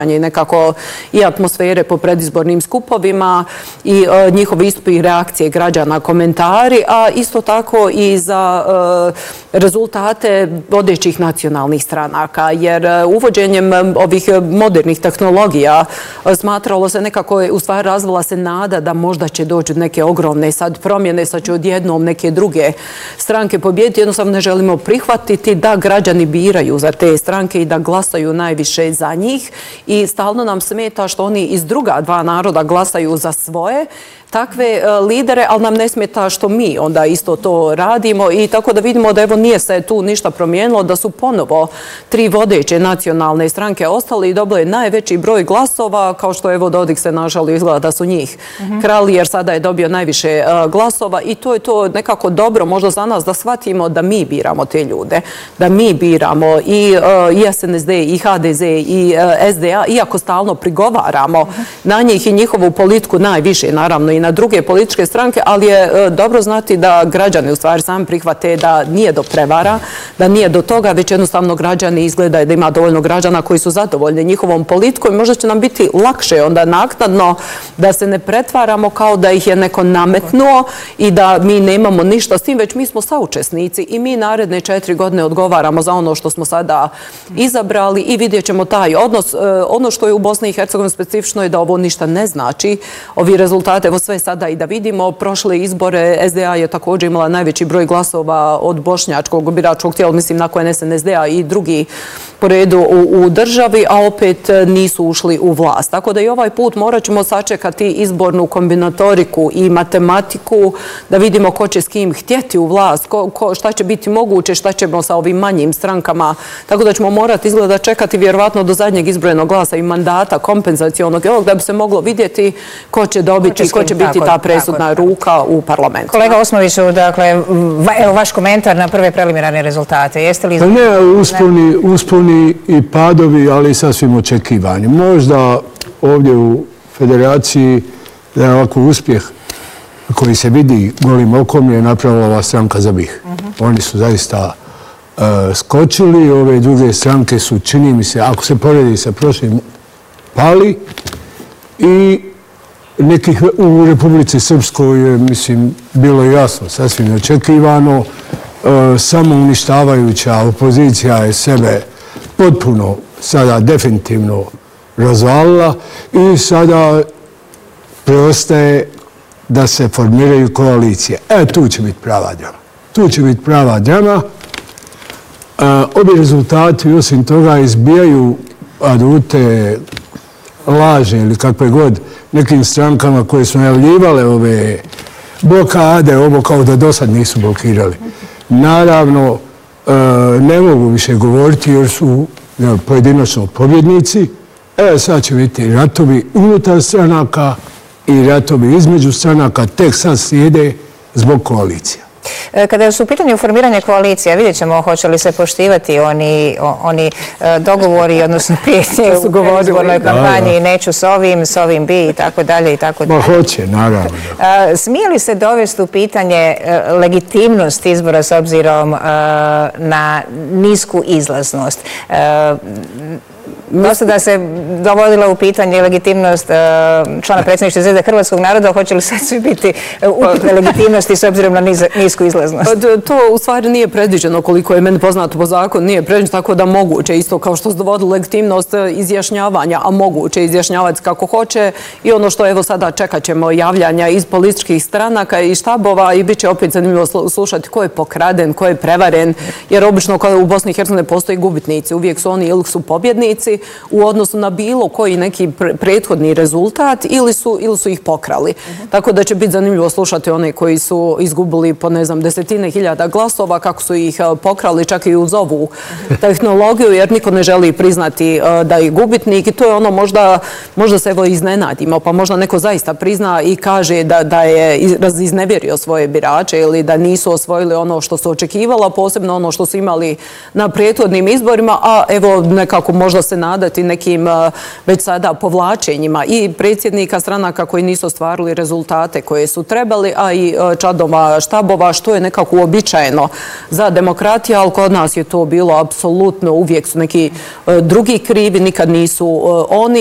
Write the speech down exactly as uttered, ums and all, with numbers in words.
i nekako i atmosfere po predizbornim skupovima i e, njihovi istupi i reakcije građana, komentari, a isto tako i za e, rezultate vodećih nacionalnih stranaka, jer e, uvođenjem ovih modernih tehnologija e, smatralo se nekako, u stvari razvila se nada da možda će doći neke ogromne sad promjene, sad će odjednom neke druge stranke pobijediti. Jednostavno ne želimo prihvatiti da građani biraju za te stranke i da glasaju najviše za njih. I stalno nam smeta što oni iz druga dva naroda glasaju za svoje takve lidere, ali nam ne smeta što mi onda isto to radimo i tako da vidimo da evo nije se tu ništa promijenilo, da su ponovo tri vodeće nacionalne stranke ostali i dobili najveći broj glasova, kao što evo Dodik se nažalio izgleda da su njih krali jer sada je dobio najviše glasova i to je to nekako dobro možda za nas da shvatimo da mi biramo te ljude, da mi biramo i S N S D i H D Z i S D A, iako stalno prigovaramo na njih i njihovu politiku najviše, naravno i na druge političke stranke, ali je dobro znati da građani u stvari sami prihvate da nije do prevara, da nije do toga, već jednostavno građani izgleda da ima dovoljno građana koji su zadovoljni njihovom politikom i možda će nam biti lakše onda naknadno da se ne pretvaramo kao da ih je neko nametnuo i da mi nemamo ništa s tim, već mi smo saučesnici i mi naredne četiri godine odgovaramo za ono što smo sada izabrali i vidjet ćemo taj odnos. Ono što je u Bosni i Hercegovini specifično je da ovo ništa ne znači. Ovi rezultate, evo sve sada i da vidimo, prošle izbore S D A je također imala najveći broj glasova od bošnjačkog biračkog tijela, mislim nakon S N S D A i drugi po redu u, u državi, a opet nisu ušli u vlast. Tako da i ovaj put morat ćemo sačekati izbornu kombinatoriku i matematiku da vidimo ko će s kim htjeti u vlast, ko, ko, šta će biti moguće, šta ćemo sa ovim manjim strankama. Tako da ćemo morati izgleda čekati vjerovatno do zadnjeg izbrojenog glasa i mandata kompenzacionog ovog da bi se moglo vidjeti ko će dobiti, ko će biti ta presudna ruka u parlamentu. Kolega Osmoviću, dakle, evo vaš komentar na prve preliminarne rezultate. Jeste li... Ne, usponi, usponi i padovi, ali sasvim očekivani. Možda ovdje u federaciji da je ovako uspjeh koji se vidi golim okom je napravila ova stranka za B I H. Oni su zaista uh, skočili, ove druge stranke su, čini mi se, ako se poredi sa prošlim, pali i nekih u Republici Srpskoj je, mislim, bilo jasno, sasvim očekivano. Uh, samo uništavajuća opozicija je sebe potpuno sada definitivno razvalila i sada preostaje da se formiraju koalicije. E, tu će biti prava drama. Tu će biti prava drama. E, obi rezultati, osim toga, izbijaju adute, laže ili kakve god nekim strankama koje su najavljivale ove blokade, ovo kao da do sad nisu blokirali. Naravno, e, ne mogu više govoriti jer su ne, pojedinačno pobjednici. E, sad će biti ratovi unutar stranaka i ratovi između stranaka tek sad slijede zbog koalicija. Kada su u pitanju formiranja koalicija, vidjet ćemo hoće li se poštivati oni, oni dogovori, odnosno prijetnje u predizbornoj kampanji, neću s ovim, s ovim bi i tako dalje i tako dalje. Ma hoće, naravno. Smije li se dovesti u pitanje legitimnost izbora s obzirom na nisku izlaznost? Dosta da se dovodila u pitanje legitimnost člana predsjedništva Zvezde hrvatskog naroda, hoće li sad svi biti upitne legitimnosti s obzirom na nisku izlaznost? To u stvari nije predviđeno, koliko je meni poznato po zakonu, nije predviđeno, tako da moguće, isto kao što se dovodila legitimnost izjašnjavanja, a moguće izjašnjavati kako hoće i ono što evo sada čekat ćemo javljanja iz političkih stranaka i štabova i bit će opet zanimljivo slušati ko je pokraden, ko je prevaren, jer obično u Bosni i Hercegovini postoji gubitnici, uvijek su oni ili su pobjednici u odnosu na bilo koji neki prethodni rezultat ili su, ili su ih pokrali. Uh-huh. Tako da će biti zanimljivo slušati one koji su izgubili po, ne znam, desetine hiljada glasova, kako su ih pokrali čak i uz ovu tehnologiju, jer niko ne želi priznati da je gubitnik i to je ono možda, možda se evo iznenadimo, pa možda neko zaista prizna i kaže da, da je iznevjerio svoje birače ili da nisu osvojili ono što su očekivala, posebno ono što su imali na prethodnim izborima, a evo nekako možda se nadati nekim već sada povlačenjima i predsjednika stranaka koji nisu ostvarili rezultate koje su trebali, a i članova štabova, što je nekako uobičajeno za demokratiju, ali kod nas je to bilo apsolutno, uvijek su neki drugi krivi, nikad nisu oni.